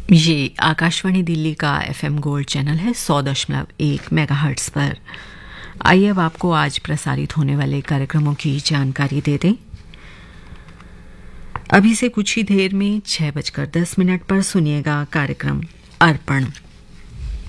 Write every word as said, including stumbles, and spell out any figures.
ये आकाशवाणी दिल्ली का FM gold channel है सौ दशमलव एक मेगाहर्ट्ज पर। आइए अब आपको आज प्रसारित होने वाले कार्यक्रमों की जानकारी दे दें। अभी से कुछ ही देर में छह बजकर दस मिनट पर सुनिएगा कार्यक्रम अर्पण।